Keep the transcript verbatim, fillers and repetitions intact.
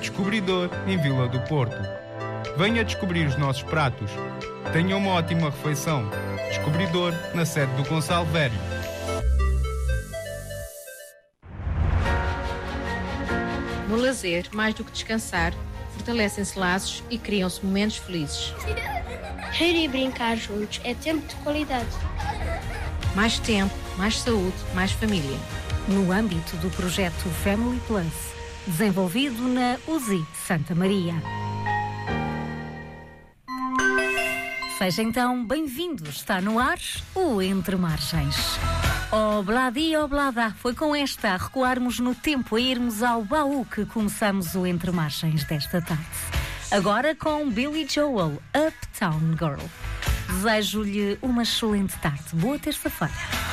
Descobridor, em Vila do Porto. Venha descobrir os nossos pratos. Tenha uma ótima refeição. Descobridor, na sede do Gonçalo Vério. No lazer, mais do que descansar, fortalecem-se laços e criam-se momentos felizes. Rir e brincar juntos é tempo de qualidade. Mais tempo, mais saúde, mais família. No âmbito do projeto Family Plus, desenvolvido na U S I Santa Maria. Seja então bem-vindo, está no ar o Entre Margens. Obladi, oblada, foi com esta a recuarmos no tempo, a irmos ao baú que começamos o Entre Margens desta tarde. Agora com Billy Joel, Uptown Girl. Desejo-lhe uma excelente tarde. Boa terça-feira.